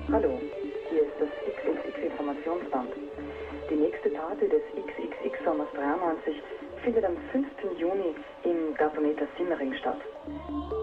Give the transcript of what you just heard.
Hallo, hier ist das XXX-Informationsband. Die nächste Party des XXX-Sommers 93 findet am 5. Juni im Gasometer Simmering statt.